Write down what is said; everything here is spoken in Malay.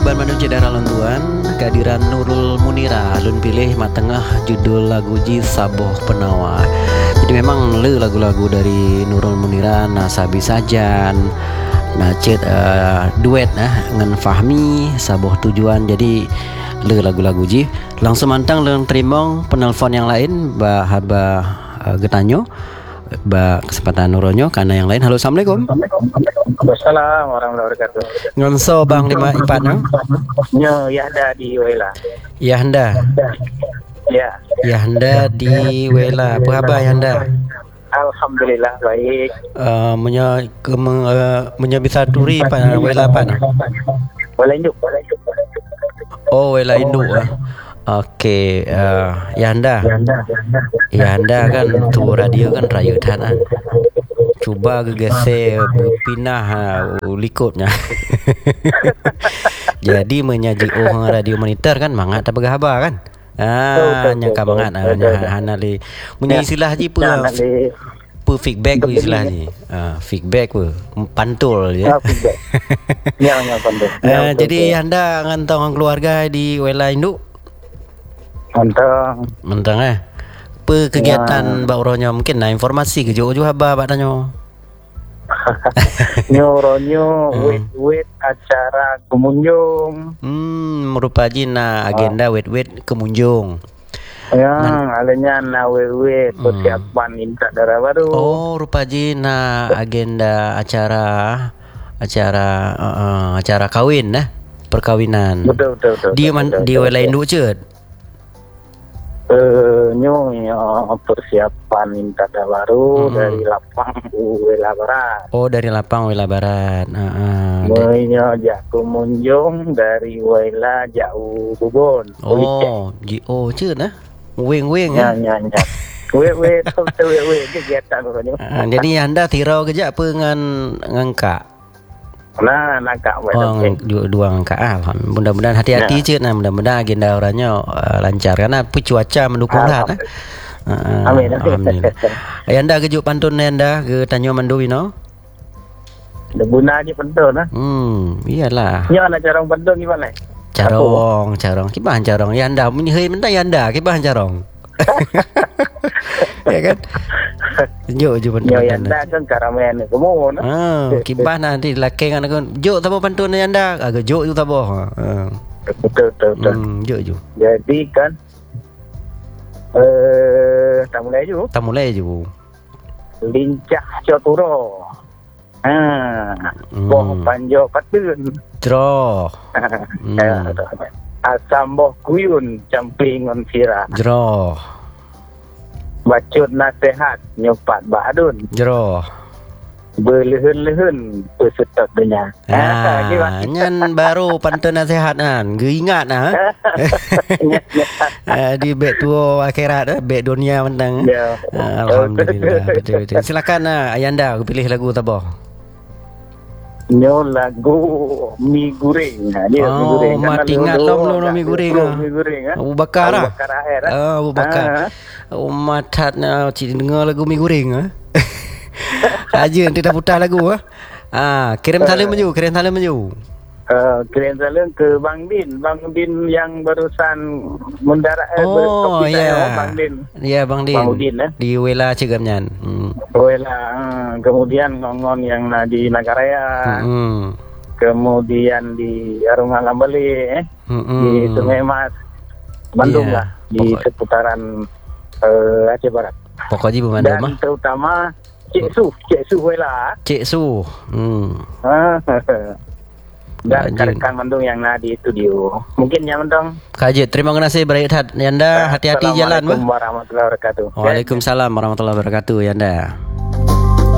Ban Mandu Cedera Lentuan, kehadiran Nurul Munira Lun pilih mat tengah judul lagu Ji Saboh Penawa. Jadi memang lagu-lagu dari Nurul Munira Nasabi Sajan, Nacet duet dengan Fahmi Saboh Tujuan. Jadi lagu-lagu Ji langsung mantang leng terimong penelpon yang lain haba getanyo ba kesempatan nuronyo karena yang lain. Halo, assalamualaikum. Waalaikumsalam warahmatullahi wabarakatuh. Ngonso bang lima ipat no? Nyo Yahda di Wela. Yahda. Ya. Yahda di Wela. Apa khabar Yahda? Alhamdulillah baik. Menyo bisa turi pak Wela apa no? Wela induk. Oh, Wela induk. Okey, Yahda kan tu radio kan rayu tanan. Cuba geser pindah likutnya. Jadi menyaji orang radio monitor kan mangat tak bergabar kan. Nyangka mangat hanali. Punya istilah je pu feedback pu istilah je. Feedback pu pantul je. Feedback. Ya pantul. Jadi anda ngantong orang keluarga di Wela Induk? Mentang kegiatan bauronya mungkin informasi kejo haba bak tanyo. Nyoronyo wet acara kemunjung. Merupajina agenda wet kemunjung. Ya, alanya na wet persiapan minta darah baru. Oh, rupajina agenda acara kawin perkawinan. Betul. Di Wela Induk cut. Persiapan minta baru dari Lapang Wela Barat. Oh, dari Lapang Wela Barat. Nyo jaku munjung dari Wela jauh Bubon. Oh, cut wing ya. Weh kegiatan pokoknya. Jadi anda tirau kerja apa ngangka? Nakak dua angka mudah-mudahan hati-hati cut mudah-mudahan agenda orangnya lancar karena cuaca mendukung lah. Amin. Anda kejuk pantun anda ke Tanyo Mandu no? Guna aja pantun iyalah. Nya nak carong pantun gimana? Carong. Kibahan carong. Ya anda menihei mentah ya anda kibahan carong. Ya kan? Jo pantun. Ya anda kan karamen semua no. Kibah nanti laki kan jo tabo pantun anda agak jo tu tabo. Betul. Jo. Jadi kan tamulai ju. Lincah coturo. Boh panjo patun. Jro. Asam boh kuyun campingon sirah. Jro. Bacut nasihat nyopat badun. Jro. Berlehun-lehun pesetot dunia. Nyan baru pantun nasihat kan. Ingat di bek tua akhirat bek dunia mentang. Alhamdulillah. Betul. Silakan Ayanda aku pilih lagu taboh. Nyo lagu mi goreng. Mi goreng. Mati ingat lo mi goreng. Abu Bakar Abu Bakar. Umatnya dengar lagu mi goreng aja nanti dah putar lagu kirim salam maju. Kirim salam ke Bang Din yang barusan mendarat Bang Din. Ya Bang Din. Di Wela Cegamnyan. Wela kemudian ngongon yang di Nagaraya. Kemudian di Arungan Lambali di Sungai Mas Bandung lah di seputaran Aceh Barat. Pokoknya bermandang dan terutama Cik Su Wela. Cik Su. Dan rekan Bandung yang di studio. Mungkin yang Bandung. Kajet, terima kasih Yanda. Hati-hati jalan. Assalamualaikum warahmatullahi wabarakatuh. Waalaikumsalam warahmatullahi wabarakatuh Yanda.